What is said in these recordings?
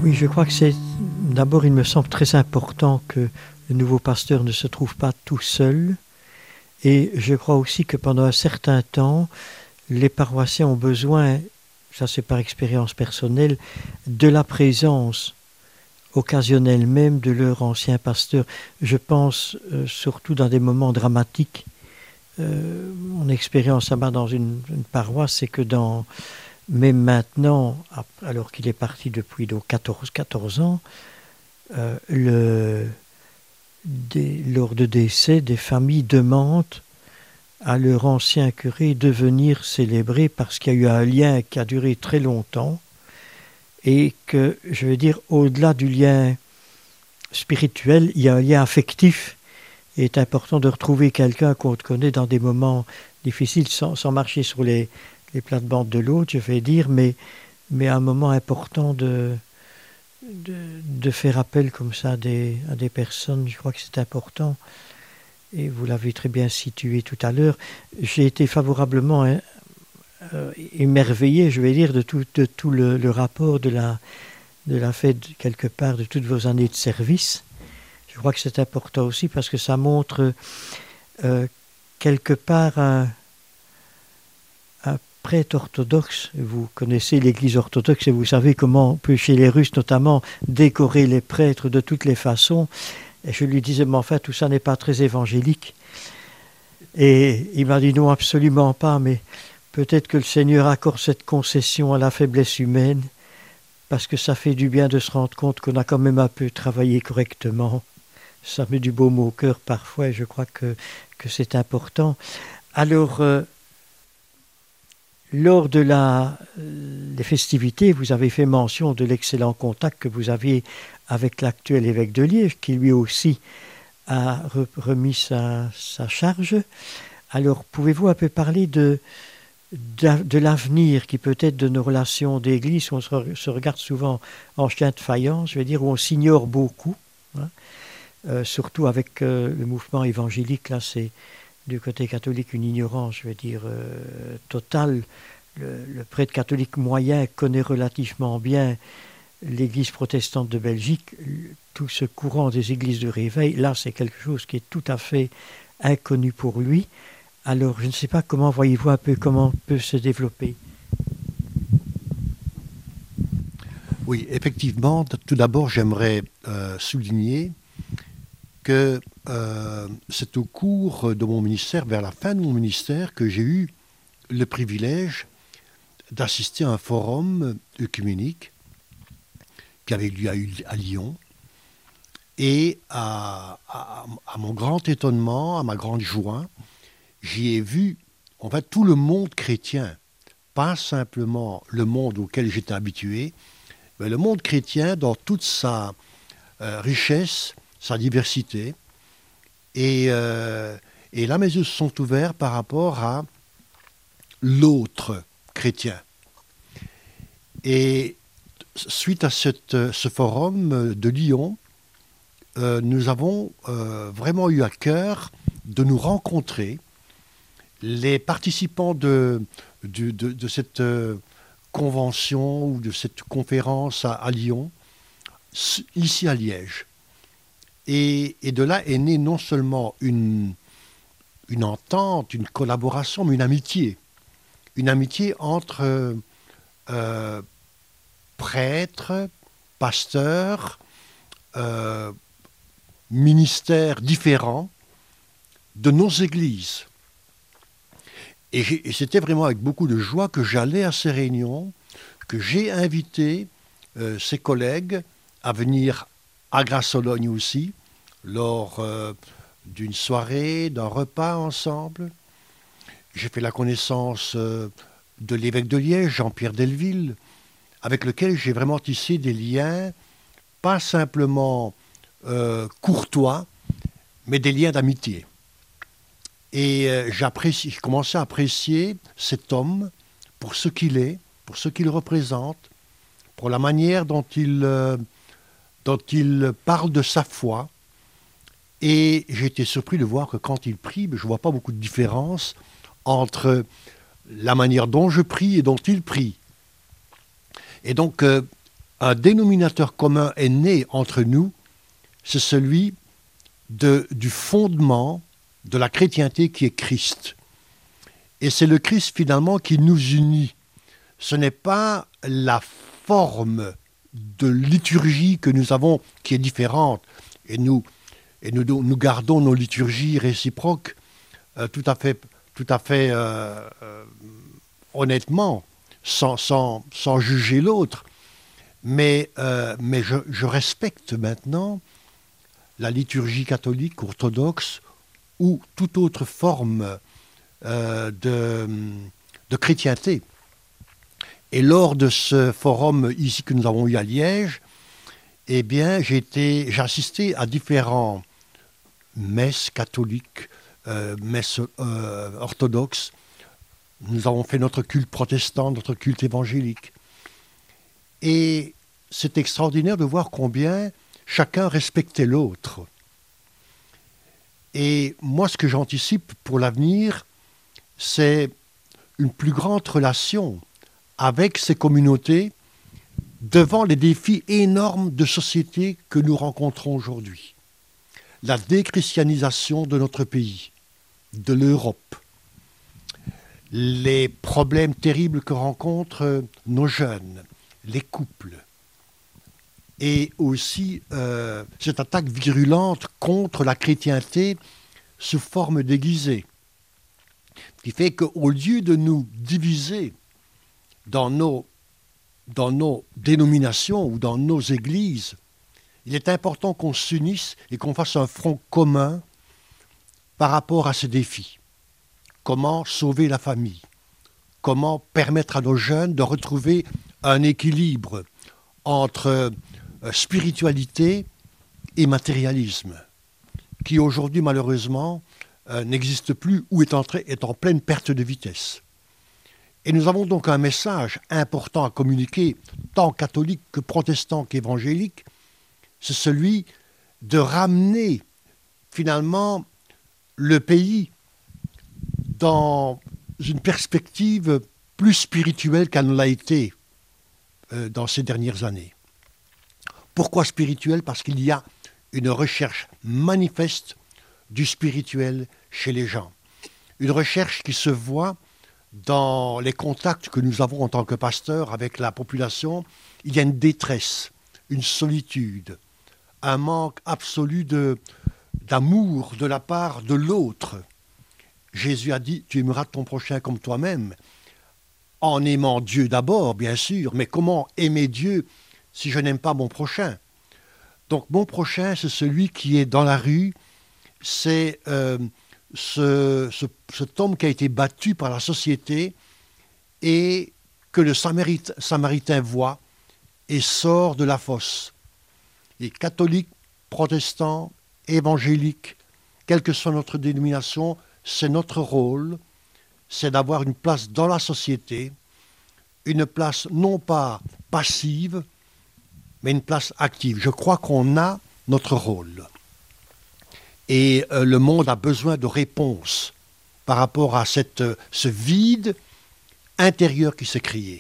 Oui, je crois que c'est... D'abord, il me semble très important que le nouveau pasteur ne se trouve pas tout seul. Et je crois aussi que pendant un certain temps, les paroissiens ont besoin, ça c'est par expérience personnelle, de la présence occasionnelle même de leur ancien pasteur. Je pense surtout dans des moments dramatiques. Mon expérience là-bas dans une paroisse, c'est que même maintenant, alors qu'il est parti depuis 14 ans, lors de décès, des familles demandent à leur ancien curé de venir célébrer parce qu'il y a eu un lien qui a duré très longtemps et que, je veux dire, au-delà du lien spirituel, il y a un lien affectif. Il est important de retrouver quelqu'un qu'on connaît dans des moments difficiles sans marcher sur les plates-bandes de l'autre, je vais dire, mais un moment important de faire appel comme ça à des personnes, je crois que c'est important. Et vous l'avez très bien situé tout à l'heure. J'ai été favorablement émerveillé, je vais dire, de tout le rapport de la fête, quelque part, de toutes vos années de service. Je crois que c'est important aussi parce que ça montre quelque part un prêtre orthodoxe. Vous connaissez l'Église orthodoxe et vous savez comment on peut, chez les Russes notamment, décorer les prêtres de toutes les façons. Et je lui disais, mais enfin, tout ça n'est pas très évangélique. Et il m'a dit, non, absolument pas, mais peut-être que le Seigneur accorde cette concession à la faiblesse humaine, parce que ça fait du bien de se rendre compte qu'on a quand même un peu travaillé correctement. Ça met du baume au cœur parfois, et je crois que c'est important. Alors, lors de des festivités, vous avez fait mention de l'excellent contact que vous aviez avec l'actuel évêque de Liège, qui lui aussi a remis sa charge. Alors, pouvez-vous un peu parler de l'avenir qui peut être de nos relations d'église? On se regarde souvent en chien de faïence, je veux dire, où on s'ignore beaucoup, hein, surtout avec le mouvement évangélique. Là, c'est du côté catholique une ignorance, je veux dire, totale. Le prêtre catholique moyen connaît relativement bien l'Église protestante de Belgique. Tout ce courant des églises de réveil, là, c'est quelque chose qui est tout à fait inconnu pour lui. Alors, je ne sais pas comment voyez-vous un peu comment peut se développer. Oui, effectivement, tout d'abord, j'aimerais souligner que c'est au cours de mon ministère, vers la fin de mon ministère, que j'ai eu le privilège d'assister à un forum œcuménique qui avait lieu à Lyon. Et à mon grand étonnement, à ma grande joie, j'y ai vu en fait tout le monde chrétien, pas simplement le monde auquel j'étais habitué, mais le monde chrétien dans toute sa richesse, sa diversité. Et là, mes yeux se sont ouverts par rapport à l'autre chrétien. Et suite à ce forum de Lyon, nous avons vraiment eu à cœur de nous rencontrer. Les participants de cette convention ou de cette conférence à Lyon, ici à Liège. Et de là est née non seulement une entente, une collaboration, mais une amitié. Une amitié entre prêtres, pasteurs, ministères différents de nos églises. Et c'était vraiment avec beaucoup de joie que j'allais à ces réunions, que j'ai invité ces collègues à venir à Grasse-Sologne aussi, lors d'une soirée, d'un repas ensemble. J'ai fait la connaissance de l'évêque de Liège, Jean-Pierre Delville, avec lequel j'ai vraiment tissé des liens, pas simplement courtois, mais des liens d'amitié. Et j'ai commencé à apprécier cet homme pour ce qu'il est, pour ce qu'il représente, pour la manière dont il parle de sa foi. Et j'ai été surpris de voir que quand il prie, je ne vois pas beaucoup de différence entre la manière dont je prie et dont il prie. Et donc, un dénominateur commun est né entre nous, c'est celui du fondement de la chrétienté qui est Christ. Et c'est le Christ finalement qui nous unit. Ce n'est pas la forme de liturgie que nous avons qui est différente. Et nous gardons nos liturgies réciproques tout à fait honnêtement, sans juger l'autre. Mais je respecte maintenant la liturgie catholique, orthodoxe ou toute autre forme de chrétienté. Et lors de ce forum ici que nous avons eu à Liège, eh bien, j'ai assisté à différents messes catholiques, messes orthodoxes. Nous avons fait notre culte protestant, notre culte évangélique. Et c'est extraordinaire de voir combien chacun respectait l'autre. Et moi, ce que j'anticipe pour l'avenir, c'est une plus grande relation avec ces communautés devant les défis énormes de société que nous rencontrons aujourd'hui. La déchristianisation de notre pays, de l'Europe, les problèmes terribles que rencontrent nos jeunes, les couples, et aussi cette attaque virulente contre la chrétienté sous forme déguisée, qui fait qu'au lieu de nous diviser dans nos dénominations ou dans nos églises, il est important qu'on s'unisse et qu'on fasse un front commun par rapport à ces défis. Comment sauver la famille? Comment permettre à nos jeunes de retrouver un équilibre entre spiritualité et matérialisme, qui aujourd'hui malheureusement n'existe plus ou est en pleine perte de vitesse. Et nous avons donc un message important à communiquer, tant catholique que protestant qu'évangélique, c'est celui de ramener finalement le pays dans une perspective plus spirituelle qu'elle ne l'a été dans ces dernières années. Pourquoi spirituelle? Parce qu'il y a une recherche manifeste du spirituel chez les gens. Une recherche qui se voit dans les contacts que nous avons en tant que pasteurs avec la population. Il y a une détresse, une solitude, un manque absolu d'amour de la part de l'autre. Jésus a dit, tu aimeras ton prochain comme toi-même, en aimant Dieu d'abord, bien sûr, mais comment aimer Dieu si je n'aime pas mon prochain? Donc mon prochain, c'est celui qui est dans la rue, c'est cet homme qui a été battu par la société et que le Samaritain voit et sort de la fosse. Et catholiques, protestants, évangéliques, quelle que soit notre dénomination, c'est notre rôle, c'est d'avoir une place dans la société, une place non pas passive, mais une place active. Je crois qu'on a notre rôle. Et le monde a besoin de réponses par rapport à ce vide intérieur qui s'est créé.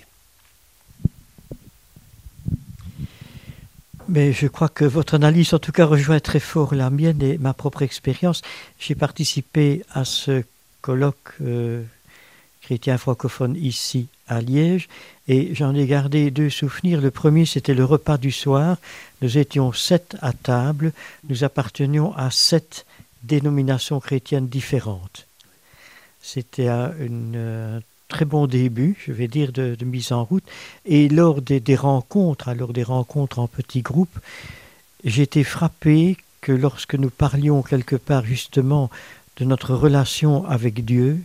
Mais je crois que votre analyse, en tout cas, rejoint très fort la mienne et ma propre expérience. J'ai participé à ce colloque chrétien francophone ici à Liège et j'en ai gardé deux souvenirs. Le premier, c'était le repas du soir. Nous étions 7 à table. Nous appartenions à 7 dénominations chrétiennes différentes. C'était un très bon début, je vais dire, de mise en route. Et lors des rencontres, alors des rencontres en petits groupes, j'étais frappé que lorsque nous parlions quelque part justement de notre relation avec Dieu,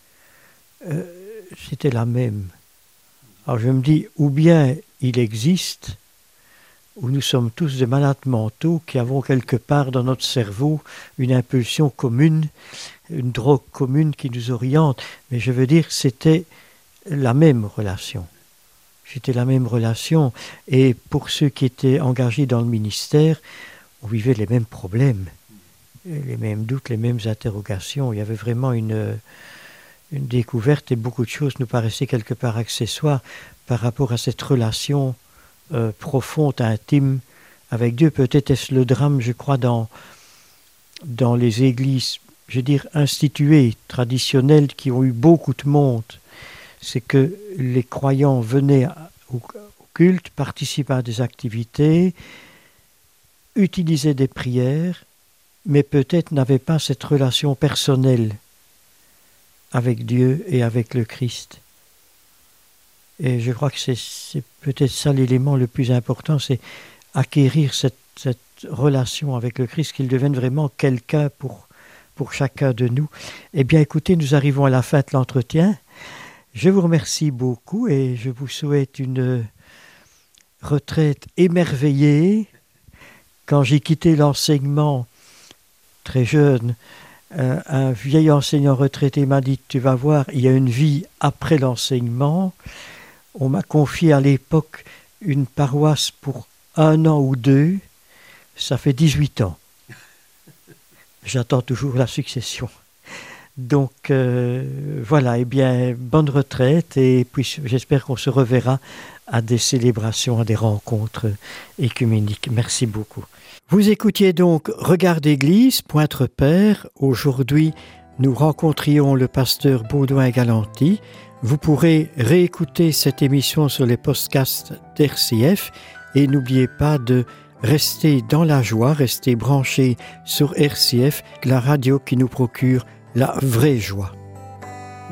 c'était la même. Alors je me dis, ou bien il existe, ou nous sommes tous des malades mentaux qui avons quelque part dans notre cerveau une impulsion commune, une drogue commune qui nous oriente. Mais je veux dire, c'était la même relation. C'était la même relation. Et pour ceux qui étaient engagés dans le ministère, on vivait les mêmes problèmes, les mêmes doutes, les mêmes interrogations. Il y avait vraiment une découverte et beaucoup de choses nous paraissaient quelque part accessoires par rapport à cette relation profonde, intime avec Dieu. Peut-être est-ce le drame, je crois, dans les églises, je veux dire, instituées, traditionnelles, qui ont eu beaucoup de monde. C'est que les croyants venaient au culte, participaient à des activités, utilisaient des prières, mais peut-être n'avaient pas cette relation personnelle avec Dieu et avec le Christ. Et je crois que c'est peut-être ça l'élément le plus important, c'est acquérir cette relation avec le Christ, qu'il devienne vraiment quelqu'un pour chacun de nous. Eh bien, écoutez, nous arrivons à la fin de l'entretien. Je vous remercie beaucoup et je vous souhaite une retraite émerveillée. Quand j'ai quitté l'enseignement très jeune, un vieil enseignant retraité m'a dit « Tu vas voir, il y a une vie après l'enseignement ». On m'a confié à l'époque une paroisse pour 1 an ou 2, ça fait 18 ans. J'attends toujours la succession. Donc voilà, eh bien, bonne retraite et puis j'espère qu'on se reverra à des célébrations, à des rencontres écuméniques. Merci beaucoup. Vous écoutiez donc Regard d'Église, Pointe-Repère. Aujourd'hui, nous rencontrions le pasteur Baudouin Galanty. Vous pourrez réécouter cette émission sur les podcasts d'RCF et n'oubliez pas de rester dans la joie, rester branché sur RCF, la radio qui nous procure la vraie joie.